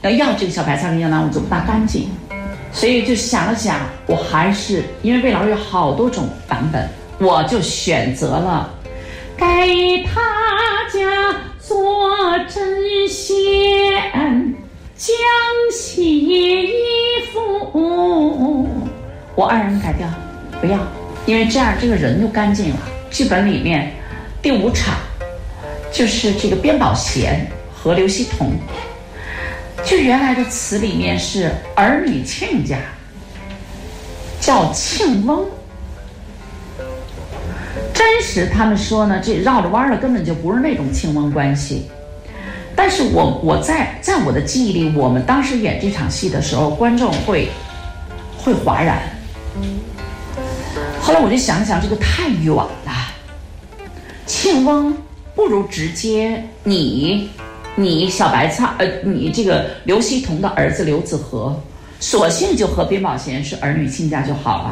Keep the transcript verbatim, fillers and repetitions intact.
要要这个小白菜跟杨兰，我就不大干净。所以就想了想，我还是因为魏老师有好多种版本，我就选择了给他家做针线，将洗衣服。我按人改掉，不要，因为这样这个人就干净了。剧本里面第五场就是这个边宝贤和刘希彤。就原来的词里面是儿女亲家，叫庆翁。真实他们说呢，这绕着弯了，根本就不是那种庆翁关系。但是我我在在我的记忆里，我们当时演这场戏的时候，观众会会哗然。后来我就想想，这个太远了。庆翁不如直接你。你小白菜，呃，你这个刘希彤的儿子刘子和，索性就和边宝贤是儿女亲家就好了。